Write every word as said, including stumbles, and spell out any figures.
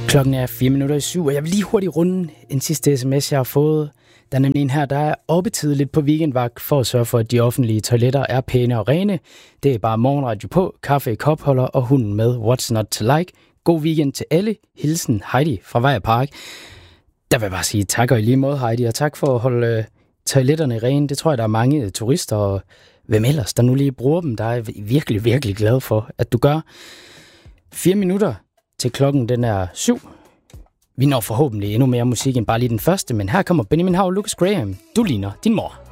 Klokken er fire minutter i syv, og jeg vil lige hurtigt runde en sidste sms, jeg har fået. Der er nemlig en her, der er oppe tidligt på weekendvagt for at sørge for, at de offentlige toiletter er pæne og rene. Det er bare morgenradio på, kaffe i kopholder og hunden med What's Not To Like. God weekend til alle. Hilsen Heidi fra Vejle Park. Der vil jeg bare sige tak og i lige måde, Heidi, og tak for at holde øh, toiletterne rene. Det tror jeg, der er mange turister og hvem ellers, der nu lige bruger dem. Der er jeg virkelig, virkelig glad for, at du gør. Fire minutter til klokken, den er syv. Vi når forhåbentlig endnu mere musik end bare lige den første, men her kommer Benjamin Hav og Lucas Graham. Du ligner din mor.